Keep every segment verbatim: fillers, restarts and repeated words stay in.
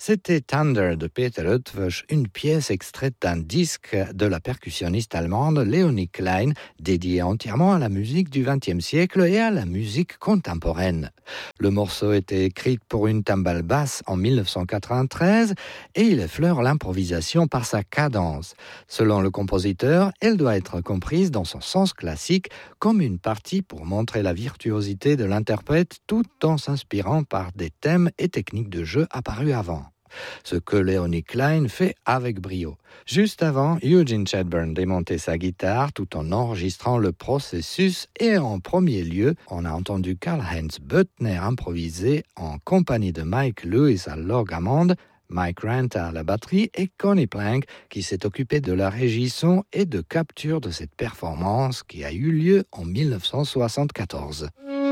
C'était Thunder de Peter Eötvös, une pièce extraite d'un disque de la percussionniste allemande Léonie Klein, dédié entièrement à la musique du vingtième siècle et à la musique contemporaine. Le morceau était écrit pour une timbale basse en dix-neuf cent quatre-vingt-treize et il effleure l'improvisation par sa cadence. Selon le compositeur, elle doit être comprise dans son sens classique comme une partie pour montrer la virtuosité de l'interprète tout en s'inspirant par des thèmes et techniques de jeu apparus avant. Ce que Léonie Klein fait avec brio. Juste avant, Eugene Chadbourne démontait sa guitare tout en enregistrant le processus et en premier lieu, on a entendu Karl-Heinz Böttner improviser en compagnie de Mike Lewis à l'orgue allemande, Mike Ranta à la batterie et Connie Plank qui s'est occupé de la régie son et de capture de cette performance qui a eu lieu en dix-neuf cent soixante-quatorze.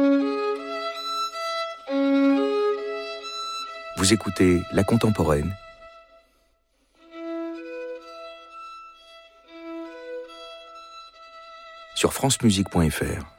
Vous écoutez La Contemporaine sur france musique point f r.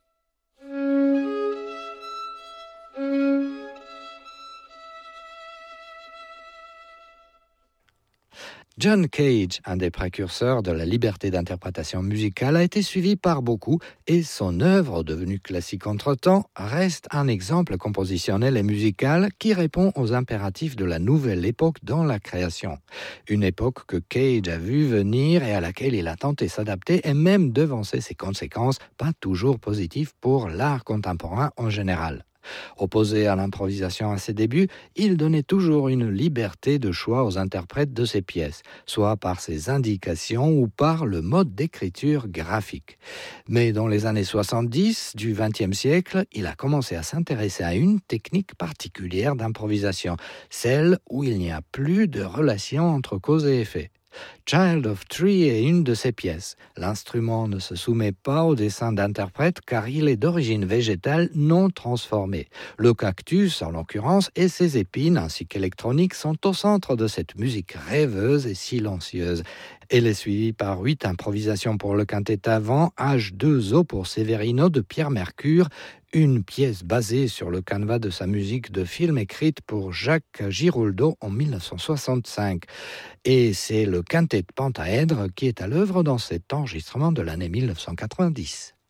John Cage, un des précurseurs de la liberté d'interprétation musicale, a été suivi par beaucoup et son œuvre, devenue classique entre-temps, reste un exemple compositionnel et musical qui répond aux impératifs de la nouvelle époque dans la création. Une époque que Cage a vu venir et à laquelle il a tenté s'adapter et même devancer ses conséquences, pas toujours positives pour l'art contemporain en général. Opposé à l'improvisation à ses débuts, il donnait toujours une liberté de choix aux interprètes de ses pièces, soit par ses indications ou par le mode d'écriture graphique. Mais dans les années soixante-dix du vingtième siècle, il a commencé à s'intéresser à une technique particulière d'improvisation, celle où il n'y a plus de relation entre cause et effet. Child of Tree est une de ces pièces. L'instrument ne se soumet pas au dessin d'interprète car il est d'origine végétale non transformée. Le cactus, en l'occurrence, et ses épines ainsi qu'électronique sont au centre de cette musique rêveuse et silencieuse. Elle est suivie par huit improvisations pour le quintet avant, H deux O pour Severino de Pierre Mercure, une pièce basée sur le canevas de sa musique de film écrite pour Jacques Giroldo en dix-neuf cent soixante-cinq. Et c'est le quintet de pentaèdre qui est à l'œuvre dans cet enregistrement de l'année dix-neuf cent quatre-vingt-dix.